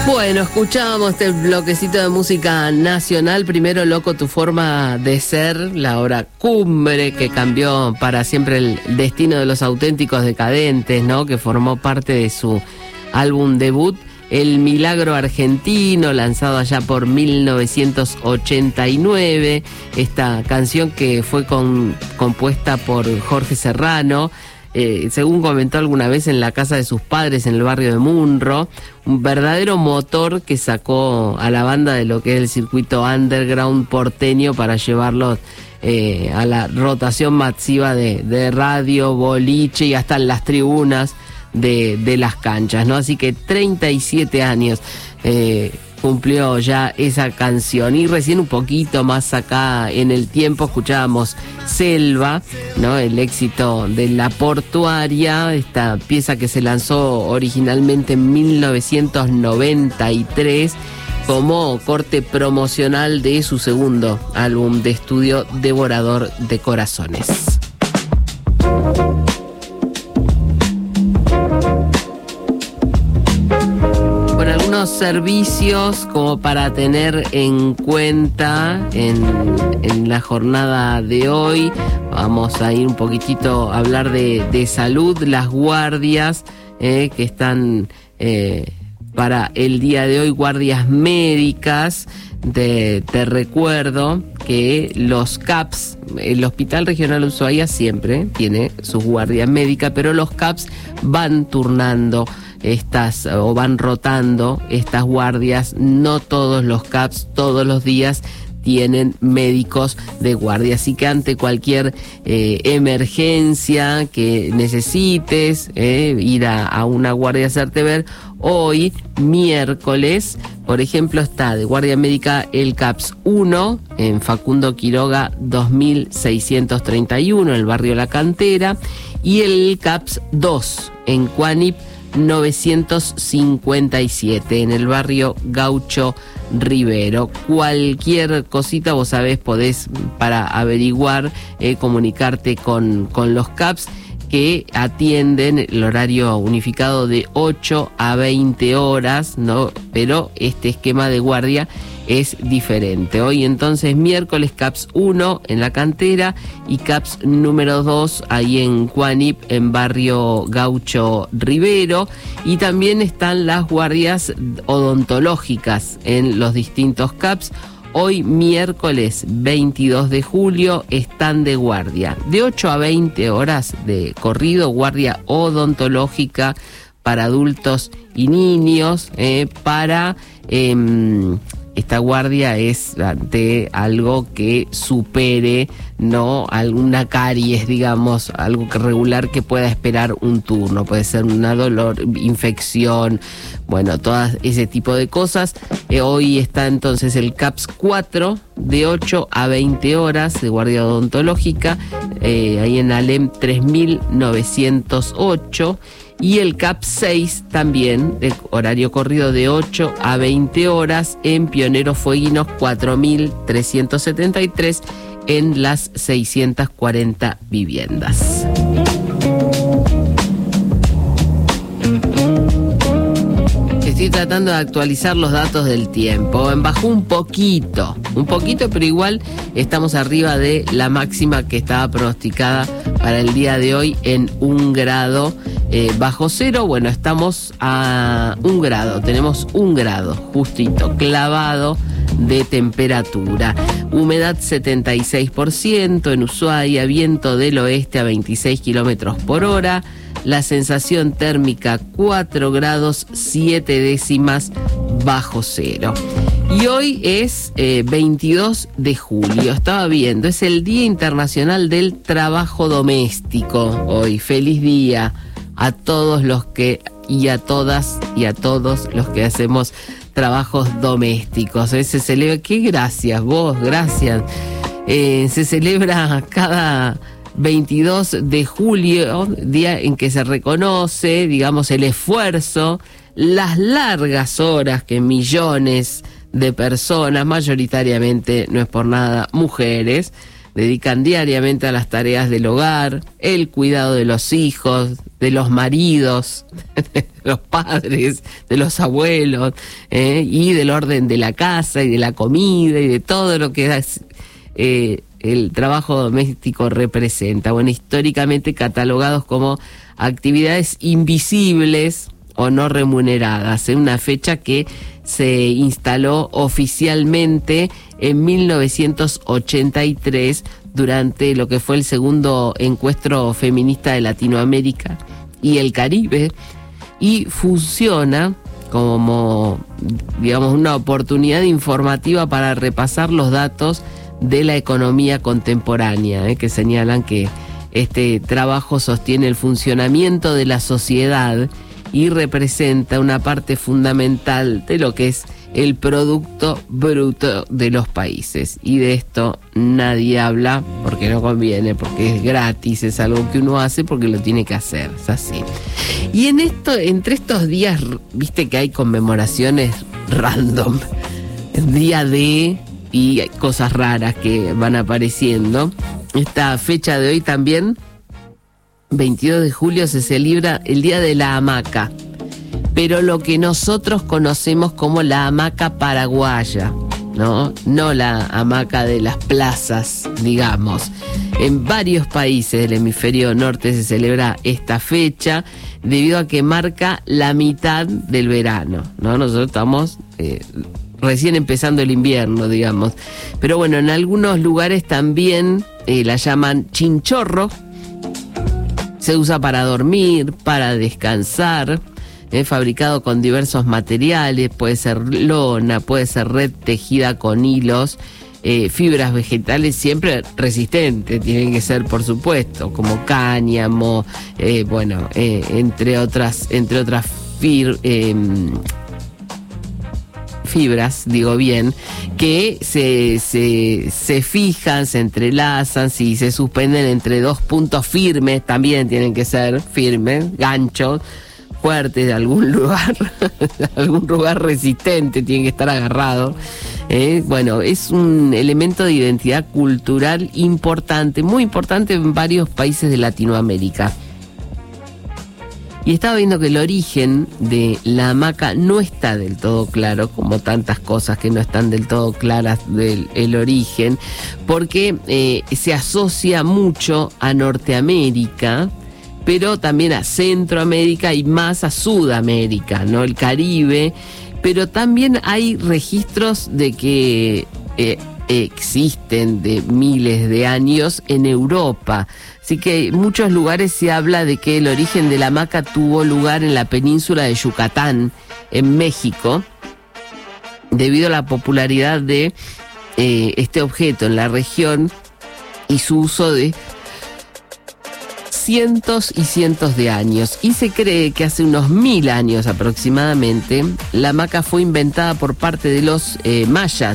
Bueno, escuchábamos este bloquecito de música nacional. Primero, Loco, tu forma de ser, la obra cumbre que cambió para siempre el destino de los Auténticos Decadentes, ¿no? Que formó parte de su álbum debut, El Milagro Argentino, lanzado allá por 1989. Esta canción que fue compuesta por Jorge Serrano, según comentó alguna vez, en la casa de sus padres en el barrio de Munro, un verdadero motor que sacó a la banda de lo que es el circuito underground porteño para llevarlos a la rotación masiva de radio, boliche y hasta en las tribunas de las canchas, ¿no? Así que 37 años cumplió ya esa canción. Y recién, un poquito más acá en el tiempo, escuchábamos Selva, ¿no? El éxito de La Portuaria, esta pieza que se lanzó originalmente en 1993 como corte promocional de su segundo álbum de estudio, Devorador de Corazones. Servicios como para tener en cuenta en la jornada de hoy. Vamos a ir un poquitito a hablar de salud, las guardias que están para el día de hoy, guardias médicas. Te recuerdo que los CAPS, el Hospital Regional Ushuaia siempre tiene sus guardias médicas, pero los CAPS van turnando o van rotando estas guardias. No todos los CAPS todos los días tienen médicos de guardia, así que ante cualquier emergencia que necesites ir a una guardia, hacerte ver, hoy miércoles, por ejemplo, está de guardia médica el CAPS 1 en Facundo Quiroga 2631, en el barrio La Cantera, y el CAPS 2 en Cuanip 957, en el barrio Gaucho Rivero. Cualquier cosita, vos sabés, podés, para averiguar, comunicarte con los CAPS, que atienden el horario unificado de 8 a 20 horas, ¿no? Pero este esquema de guardia es diferente. Hoy entonces miércoles CAPS 1 en La Cantera y CAPS número 2 ahí en Cuanip, en barrio Gaucho Rivero. Y también están las guardias odontológicas en los distintos CAPS. Hoy miércoles 22 de julio están de guardia de 8 a 20 horas de corrido, guardia odontológica para adultos y niños, para esta guardia es ante algo que supere, no alguna caries, digamos, algo regular que pueda esperar un turno. Puede ser una dolor, infección, bueno, todas ese tipo de cosas. Hoy está entonces el CAPS 4 de 8 a 20 horas de guardia odontológica, ahí en Alem 3908. Y el CAPS 6 también, de horario corrido de 8 a 20 horas, en Pioneros Fueguinos 4373, en las 640 viviendas. Estoy tratando de actualizar los datos del tiempo. Bajó un poquito, pero igual estamos arriba de la máxima que estaba pronosticada para el día de hoy en 1 grado. Bajo cero, bueno, estamos a 1 grado, tenemos 1 grado justito, clavado de temperatura. Humedad 76% en Ushuaia, viento del oeste a 26 kilómetros por hora. La sensación térmica 4 grados 7 décimas bajo cero. Y hoy es 22 de julio, estaba viendo, es el Día Internacional del Trabajo Doméstico. Hoy, feliz día a todos los que, y a todas y a todos los que hacemos trabajos domésticos. Se celebra, qué gracias vos, gracias. Se celebra cada 22 de julio, día en que se reconoce, digamos, el esfuerzo, las largas horas que millones de personas, mayoritariamente, no es por nada, mujeres, dedican diariamente a las tareas del hogar, el cuidado de los hijos, de los maridos, de los padres, de los abuelos, y del orden de la casa y de la comida y de todo lo que el trabajo doméstico representa. Bueno, históricamente catalogados como actividades invisibles o no remuneradas, en una fecha que se instaló oficialmente en 1983 durante lo que fue el segundo encuentro feminista de Latinoamérica y el Caribe, y funciona como, digamos, una oportunidad informativa para repasar los datos de la economía contemporánea, que señalan que este trabajo sostiene el funcionamiento de la sociedad y representa una parte fundamental de lo que es el Producto Bruto de los países. Y de esto nadie habla porque no conviene, porque es gratis, es algo que uno hace porque lo tiene que hacer, es así. Y entre estos días, viste que hay conmemoraciones random, día de y cosas raras que van apareciendo. Esta fecha de hoy también, 22 de julio, se celebra el Día de la Hamaca, pero lo que nosotros conocemos como la hamaca paraguaya, ¿no? No la hamaca de las plazas, digamos. En varios países del hemisferio norte se celebra esta fecha debido a que marca la mitad del verano, ¿no? Nosotros estamos recién empezando el invierno, digamos. Pero bueno, en algunos lugares también la llaman chinchorro. Se usa para dormir, para descansar, fabricado con diversos materiales, puede ser lona, puede ser red tejida con hilos, fibras vegetales siempre resistentes, tienen que ser, por supuesto, como cáñamo, entre otras fibras, digo bien, que se fijan, se entrelazan, si se suspenden entre dos puntos firmes, también tienen que ser firmes, ganchos fuertes de algún lugar, algún lugar resistente, tienen que estar agarrados. Bueno, es un elemento de identidad cultural importante, muy importante en varios países de Latinoamérica. Y estaba viendo que el origen de la hamaca no está del todo claro, como tantas cosas que no están del todo claras del origen, porque se asocia mucho a Norteamérica, pero también a Centroamérica y más a Sudamérica, ¿no? El Caribe, pero también hay registros de que existen de miles de años en Europa. Así que en muchos lugares se habla de que el origen de la hamaca tuvo lugar en la península de Yucatán, en México, debido a la popularidad de este objeto en la región y su uso de cientos y cientos de años. Y se cree que hace unos 1000 años aproximadamente, la hamaca fue inventada por parte de los mayas,